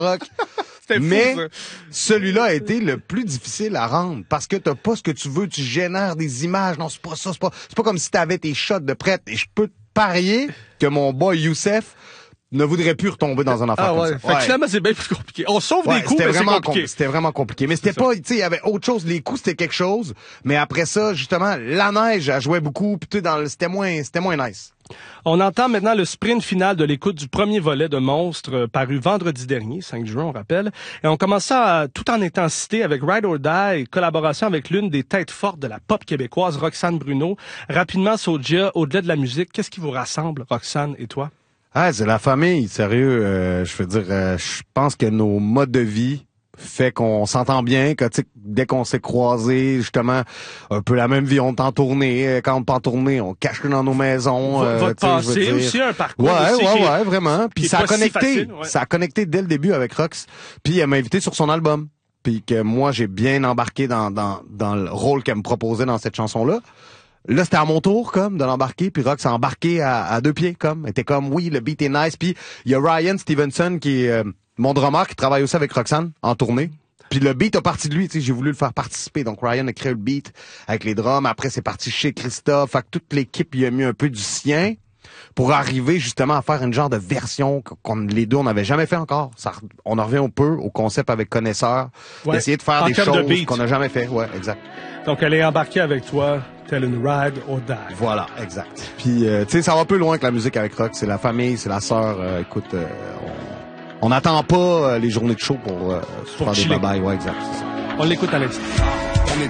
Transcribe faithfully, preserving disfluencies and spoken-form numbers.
rock. Mais fou, celui-là a été le plus difficile à rendre parce que t'as pas ce que tu veux, tu génères des images. Non, c'est pas ça, c'est pas, c'est pas comme si t'avais tes shots de prête. Et je peux te parier que mon boy Youssef ne voudrait plus retomber dans un affaire ah, comme ouais. ça. Fait Ouais. que finalement, c'est bien plus compliqué. On sauve ouais, des coups, mais c'est compliqué. Com- c'était vraiment compliqué. Mais c'était pas, tu sais, il y avait autre chose. Les coups, c'était quelque chose. Mais après ça, justement, la neige, elle jouait beaucoup. Puis tu sais, dans le, c'était moins, c'était moins nice. On entend maintenant le sprint final de l'écoute du premier volet de Monstres, euh, paru vendredi dernier, cinq juin, on rappelle. Et on commence ça à, tout en intensité avec Ride or Die, collaboration avec l'une des têtes fortes de la pop québécoise, Roxane Bruno. Rapidement, Soulja, au-delà de la musique, qu'est-ce qui vous rassemble, Roxane et toi? Ah, c'est la famille, sérieux. Euh, je veux dire, euh, je pense que nos modes de vie fait qu'on s'entend bien, que tu sais, dès qu'on s'est croisés, justement, un peu la même vie, on est en tournée. Quand on est en tournée, on cache dans nos maisons. Euh, Votre passé aussi, un parcours ouais, aussi. Ouais, qui ouais, est, vraiment. Puis ça a connecté. Si facile, ouais. Ça a connecté dès le début avec Rox. Puis elle m'a invité sur son album. Puis que moi, j'ai bien embarqué dans, dans, dans le rôle qu'elle me proposait dans cette chanson-là. Là, c'était à mon tour, comme, de l'embarquer, puis Rox a embarqué à, à deux pieds, comme. Elle était comme, oui, le beat est nice. Puis il y a Ryan Stevenson, qui est euh, mon drummer, qui travaille aussi avec Roxane, en tournée. Puis le beat a parti de lui, tu sais, j'ai voulu le faire participer. Donc Ryan a créé le beat avec les drums. Après, c'est parti chez Christophe. Fait que toute l'équipe y a mis un peu du sien pour arriver justement à faire une genre de version qu'on les deux, on n'avait jamais fait encore. Ça, on en revient un peu au concept avec Connaisseur, ouais. D'essayer de faire en des choses de qu'on n'a jamais fait. Ouais, exact. Donc elle est embarquée avec toi. Telle une ride or die. Voilà, exact. Puis, euh, tu sais, ça va un peu loin que la musique avec Rox. C'est la famille, c'est la sœur. Euh, écoute, euh, on n'attend pas euh, les journées de show pour, euh, pour faire des babayes. Ouais, exact. C'est ça. On l'écoute à l'instant. On est